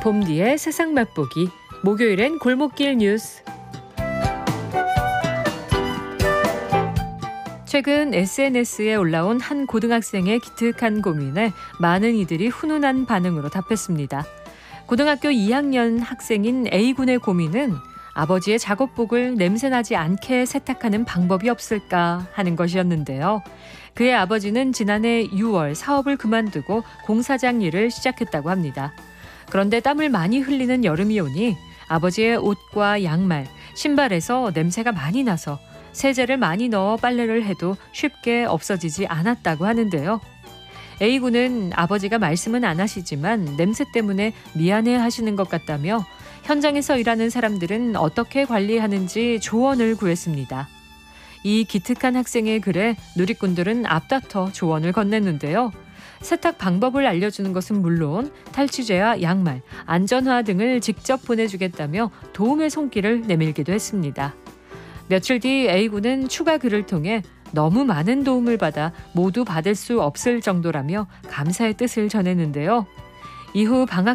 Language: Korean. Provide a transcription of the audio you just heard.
봄디의 세상 맛보기. 목요일엔 골목길 뉴스. 최근 SNS에 올라온 한 고등학생의 기특한 고민에 많은 이들이 훈훈한 반응으로 답했습니다. 고등학교 2학년 학생인 A군의 고민은 아버지의 작업복을 냄새나지 않게 세탁하는 방법이 없을까 하는 것이었는데요. 그의 아버지는 지난해 6월 사업을 그만두고 공사장 일을 시작했다고 합니다. 그런데 땀을 많이 흘리는 여름이 오니 아버지의 옷과 양말, 신발에서 냄새가 많이 나서 세제를 많이 넣어 빨래를 해도 쉽게 없어지지 않았다고 하는데요. A군은 아버지가 말씀은 안 하시지만 냄새 때문에 미안해 하시는 것 같다며 현장에서 일하는 사람들은 어떻게 관리하는지 조언을 구했습니다. 이 기특한 학생의 글에 누리꾼들은 앞다퉈 조언을 건넸는데요. 세탁 방법을 알려주는 것은 물론 탈취제와 양말, 안전화 등을 직접 보내주겠다며 도움의 손길을 내밀기도 했습니다. 며칠 뒤 A군은 추가 글을 통해 너무 많은 도움을 받아 모두 받을 수 없을 정도라며 감사의 뜻을 전했는데요. 이후 방학